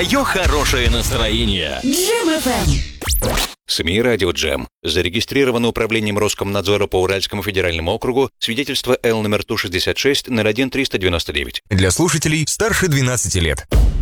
твое хорошее настроение. Джем FM. СМИ «Радио Джем». Зарегистрировано управлением Роскомнадзора по Уральскому федеральному округу свидетельство Л номер Ту-66-01-399. Для слушателей старше 12 лет.